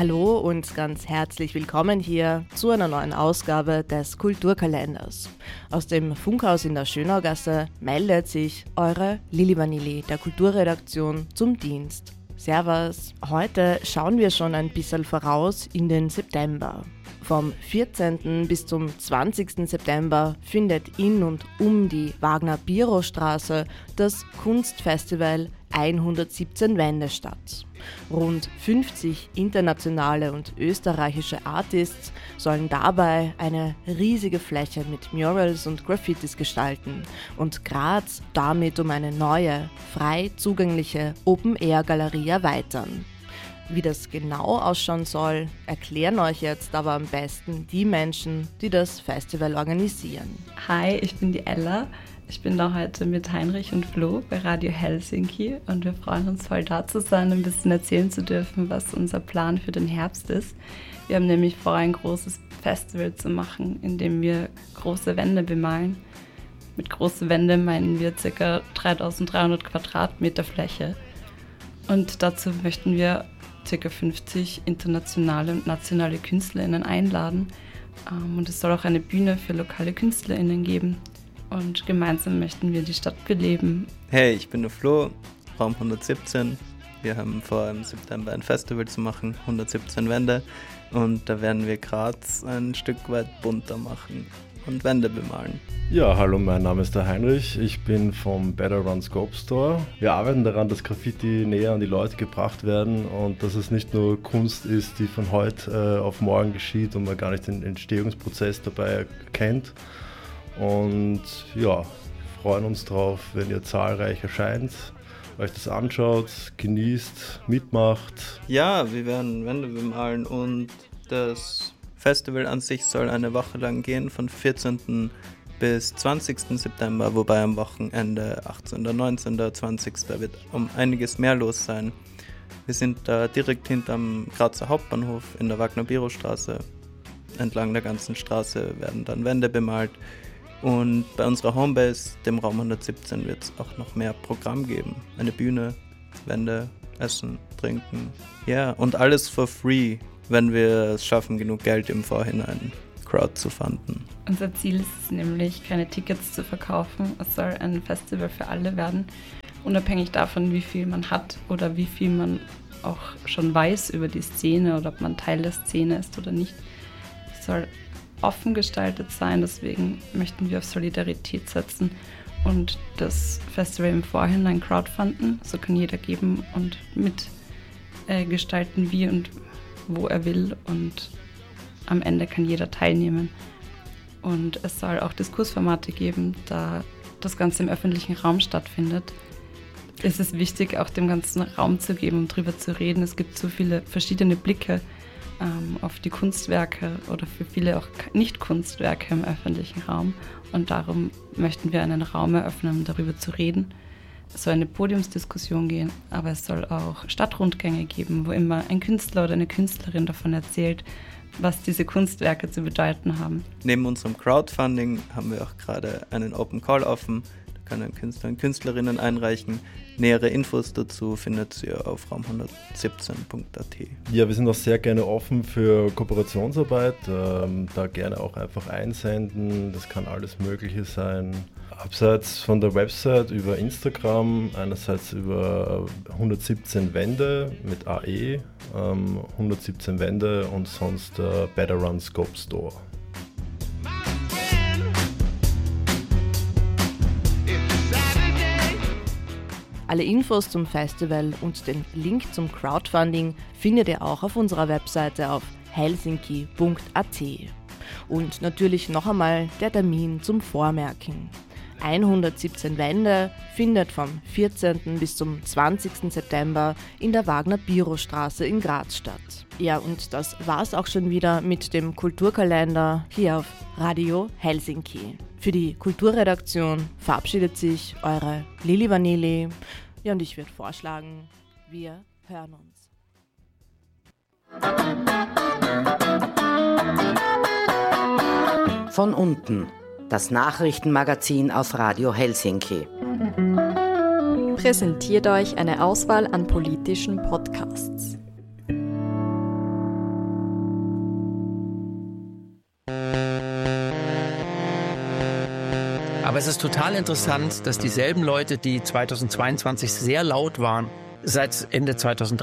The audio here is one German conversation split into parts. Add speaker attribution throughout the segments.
Speaker 1: Hallo und ganz herzlich willkommen hier zu einer neuen Ausgabe des Kulturkalenders. Aus dem Funkhaus in der Schönaugasse meldet sich eure Lili Vanilli der Kulturredaktion zum Dienst. Servus, heute schauen wir schon ein bisschen voraus in den September. Vom 14. bis zum 20. September findet in und um die Wagner-Biro-Straße das Kunstfestival 117 Wände statt. Rund 50 internationale und österreichische Artists sollen dabei eine riesige Fläche mit Murals und Graffitis gestalten und Graz damit um eine neue, frei zugängliche Open-Air-Galerie erweitern. Wie das genau ausschauen soll, erklären euch jetzt aber am besten die Menschen, die das Festival organisieren.
Speaker 2: Hi, ich bin die Ella. Ich bin da heute mit Heinrich und Flo bei Radio Helsinki und wir freuen uns voll da zu sein, ein bisschen erzählen zu dürfen, was unser Plan für den Herbst ist. Wir haben nämlich vor, ein großes Festival zu machen, in dem wir große Wände bemalen. Mit große Wände meinen wir ca. 3300 Quadratmeter Fläche. Und dazu möchten wir ca. 50 internationale und nationale KünstlerInnen einladen. Und es soll auch eine Bühne für lokale KünstlerInnen geben. Und gemeinsam möchten wir die Stadt beleben.
Speaker 3: Hey, ich bin der Flo, Raum 117. Wir haben vor, im September ein Festival zu machen, 117 Wände. Und da werden wir Graz ein Stück weit bunter machen und Wände bemalen.
Speaker 4: Ja, hallo, mein Name ist der Heinrich. Ich bin vom Better Run Scope Store. Wir arbeiten daran, dass Graffiti näher an die Leute gebracht werden und dass es nicht nur Kunst ist, die von heute auf morgen geschieht und man gar nicht den Entstehungsprozess dabei kennt. Und ja, wir freuen uns drauf, wenn ihr zahlreich erscheint, euch das anschaut, genießt, mitmacht.
Speaker 3: Ja, wir werden Wände bemalen und das Festival an sich soll eine Woche lang gehen, von 14. bis 20. September, wobei am Wochenende 18., 19., 20. wird um einiges mehr los sein. Wir sind da direkt hinterm Grazer Hauptbahnhof in der Wagner-Biro-Straße. Entlang der ganzen Straße werden dann Wände bemalt. Und bei unserer Homebase, dem Raum 117, wird es auch noch mehr Programm geben. Eine Bühne, Wände, Essen, Trinken. Ja, und alles for free, wenn wir es schaffen, genug Geld im Vorhinein Crowd zu fanden.
Speaker 2: Unser Ziel ist es nämlich, keine Tickets zu verkaufen. Es soll ein Festival für alle werden, unabhängig davon, wie viel man hat oder wie viel man auch schon weiß über die Szene oder ob man Teil der Szene ist oder nicht. Es soll offen gestaltet sein, deswegen möchten wir auf Solidarität setzen und das Festival im Vorhinein crowdfunden. So kann jeder geben und mitgestalten, wie und wo er will, und am Ende kann jeder teilnehmen. Und es soll auch Diskursformate geben, da das Ganze im öffentlichen Raum stattfindet. Es ist wichtig, auch dem ganzen Raum zu geben, um drüber zu reden. Es gibt so viele verschiedene Blicke auf die Kunstwerke oder für viele auch Nicht-Kunstwerke im öffentlichen Raum. Und darum möchten wir einen Raum eröffnen, um darüber zu reden. Es soll eine Podiumsdiskussion gehen, aber es soll auch Stadtrundgänge geben, wo immer ein Künstler oder eine Künstlerin davon erzählt, was diese Kunstwerke zu bedeuten haben.
Speaker 3: Neben unserem Crowdfunding haben wir auch gerade einen Open Call offen. Da können Künstler und Künstlerinnen einreichen. Nähere Infos dazu findet ihr auf raum117.at.
Speaker 4: Ja, wir sind auch sehr gerne offen für Kooperationsarbeit. Da gerne auch einfach einsenden. Das kann alles Mögliche sein. Abseits von der Website über Instagram, einerseits über 117 Wände mit AE, 117 Wände und sonst Better Run Scope Store.
Speaker 1: Alle Infos zum Festival und den Link zum Crowdfunding findet ihr auch auf unserer Webseite auf helsinki.at. Und natürlich noch einmal der Termin zum Vormerken. 117 Wände findet vom 14. bis zum 20. September in der Wagner-Biro-Straße in Graz statt. Ja, und das war's auch schon wieder mit dem Kulturkalender hier auf Radio Helsinki. Für die Kulturredaktion verabschiedet sich eure Lili Vanilli. Ja, und ich würde vorschlagen, wir hören uns.
Speaker 5: Von unten. Das Nachrichtenmagazin auf Radio Helsinki.
Speaker 6: Präsentiert euch eine Auswahl an politischen Podcasts. Aber es ist total interessant, dass dieselben Leute, die 2022 sehr laut waren, seit Ende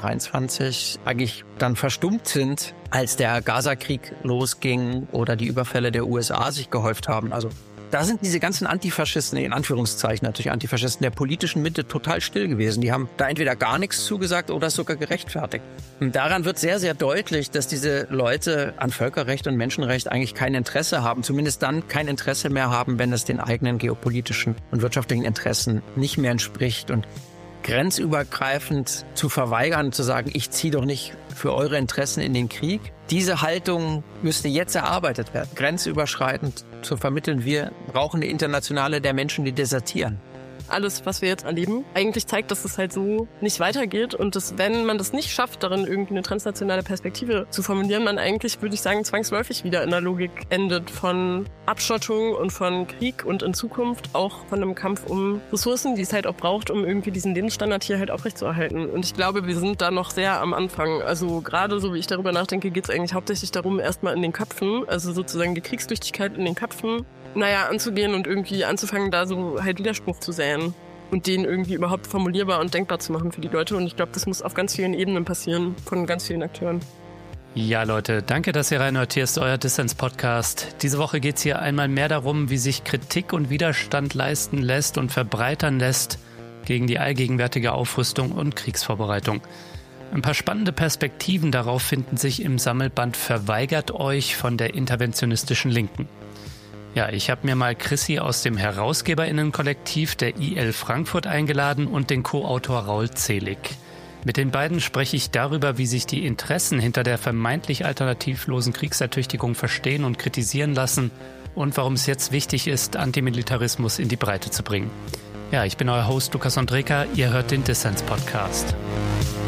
Speaker 6: 2023 eigentlich dann verstummt sind, als der Gaza-Krieg losging oder die Überfälle der USA sich gehäuft haben. Also da sind diese ganzen Antifaschisten, in Anführungszeichen natürlich Antifaschisten der politischen Mitte total still gewesen. Die haben da entweder gar nichts zugesagt oder sogar gerechtfertigt. Und daran wird sehr, sehr deutlich, dass diese Leute an Völkerrecht und Menschenrecht eigentlich kein Interesse haben. Zumindest dann kein Interesse mehr haben, wenn es den eigenen geopolitischen und wirtschaftlichen Interessen nicht mehr entspricht. Und grenzübergreifend zu verweigern, zu sagen, ich ziehe doch nicht für eure Interessen in den Krieg. Diese Haltung müsste jetzt erarbeitet werden, grenzüberschreitend zu vermitteln. Wir brauchen eine Internationale der Menschen, die desertieren.
Speaker 7: Alles, was wir jetzt erleben, eigentlich zeigt, dass es halt so nicht weitergeht und dass, wenn man das nicht schafft, darin irgendwie eine transnationale Perspektive zu formulieren, man eigentlich, würde ich sagen, zwangsläufig wieder in der Logik endet von Abschottung und von Krieg und in Zukunft auch von einem Kampf um Ressourcen, die es halt auch braucht, um irgendwie diesen Lebensstandard hier halt aufrechtzuerhalten. Und ich glaube, wir sind da noch sehr am Anfang. Also gerade so, wie ich darüber nachdenke, geht es eigentlich hauptsächlich darum, erstmal in den Köpfen, also sozusagen die Kriegstüchtigkeit in den Köpfen, anzugehen und irgendwie anzufangen, da so halt Widerspruch zu säen und den irgendwie überhaupt formulierbar und denkbar zu machen für die Leute. Und ich glaube, das muss auf ganz vielen Ebenen passieren, von ganz vielen Akteuren.
Speaker 8: Ja, Leute, danke, dass ihr reinhört. Hier ist euer Dissens-Podcast. Diese Woche geht es hier einmal mehr darum, wie sich Kritik und Widerstand leisten lässt und verbreitern lässt gegen die allgegenwärtige Aufrüstung und Kriegsvorbereitung. Ein paar spannende Perspektiven darauf finden sich im Sammelband Verweigert euch von der interventionistischen Linken. Ja, ich habe mir mal Chrissy aus dem HerausgeberInnen-Kollektiv der IL Frankfurt eingeladen und den Co-Autor Raul Zelig. Mit den beiden spreche ich darüber, wie sich die Interessen hinter der vermeintlich alternativlosen Kriegsertüchtigung verstehen und kritisieren lassen und warum es jetzt wichtig ist, Antimilitarismus in die Breite zu bringen. Ja, ich bin euer Host Lukas Ondreka, ihr hört den Dissens-Podcast.